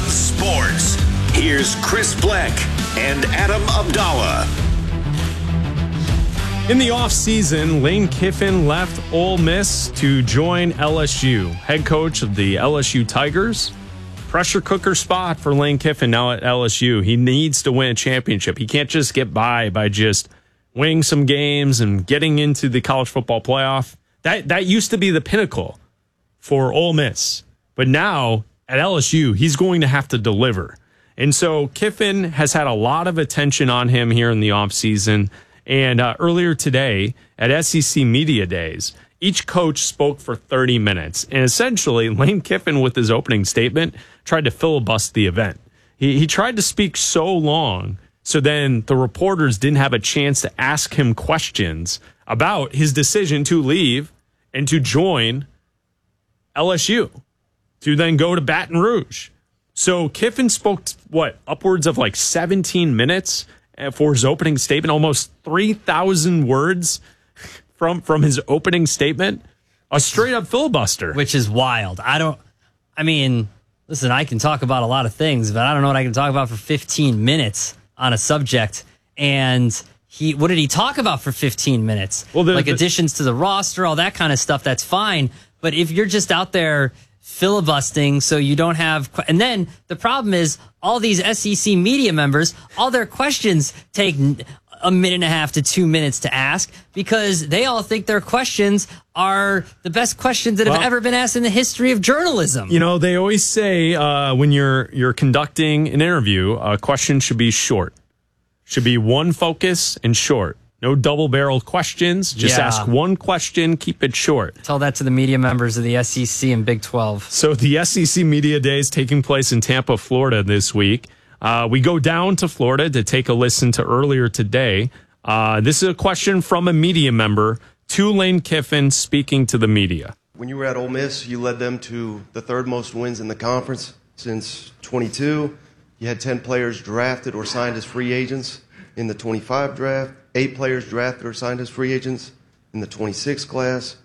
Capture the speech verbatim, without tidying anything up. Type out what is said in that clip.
Sports. Here's Chris Bleck and Adam Abdallah. In the offseason, Lane Kiffin left Ole Miss to join L S U. Head coach of the L S U Tigers. Pressure cooker spot for Lane Kiffin now at L S U. He needs to win a championship. He can't just get by by just winning some games and getting into the college football playoff. That that used to be the pinnacle for Ole Miss. But now at L S U, he's going to have to deliver. And so Kiffin has had a lot of attention on him here in the offseason. And uh, earlier today at S E C Media Days, each coach spoke for thirty minutes. And essentially, Lane Kiffin, with his opening statement, tried to filibuster the event. He, he tried to speak so long, so then the reporters didn't have a chance to ask him questions about his decision to leave and to join L S U, to then go to Baton Rouge. So Kiffin spoke, what, upwards of like seventeen minutes for his opening statement, almost three thousand words from, from his opening statement. A straight-up filibuster. Which is wild. I don't, I mean, listen, I can talk about a lot of things, but I don't know what I can talk about for fifteen minutes on a subject. And he, what did he talk about for fifteen minutes? Well, the, like the, additions to the roster, all that kind of stuff, that's fine. But if you're just out there filibustering so you don't have, and then the problem is all these S E C media members, all their questions take a minute and a half to two minutes to ask because they all think their questions are the best questions that have well, ever been asked in the history of journalism. You know, they always say uh, when you're you're conducting an interview, a question should be short, should be one focus and short. No double-barreled questions. Just yeah. ask one question. Keep it short. Tell that to the media members of the S E C and Big twelve. So the S E C Media Days taking place in Tampa, Florida this week. Uh, we go down to Florida to take a listen to earlier today. Uh, this is a question from a media member to Lane Kiffin speaking to the media. When you were at Ole Miss, you led them to the third most wins in the conference since twenty-two. You had ten players drafted or signed as free agents in the twenty-five draft. Eight players drafted or signed as free agents in the twenty-six class.